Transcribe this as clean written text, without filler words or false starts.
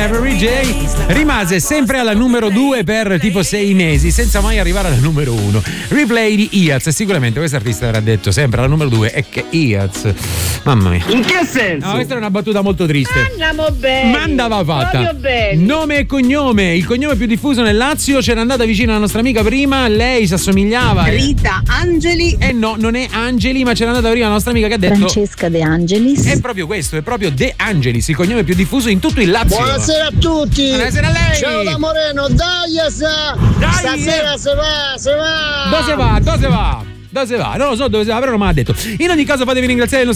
Mary J. Rimase sempre alla numero 2 per tipo 6 mesi, senza mai arrivare alla numero 1. Replay di Iaz. Sicuramente questo artista avrà detto sempre alla numero 2 è che Iaz. Mamma mia. In che senso? No, questa è una battuta molto triste. Andiamo bene. Ma andava fatta. Nome e cognome. Il cognome più diffuso nel Lazio. C'era andata vicino la nostra amica prima. Lei si assomigliava. Rita Angeli. No, non è Angeli, ma c'era andata prima la nostra amica che ha detto Francesca De Angelis. È proprio questo, è proprio De Angelis, il cognome più diffuso in tutto il Lazio. Buonasera a tutti. Buonasera a lei. Ciao da Moreno, dai. Stasera se va. Dove va? Non lo so dove si va, però non me l'ha detto. In ogni caso fatevi ringraziare il nostro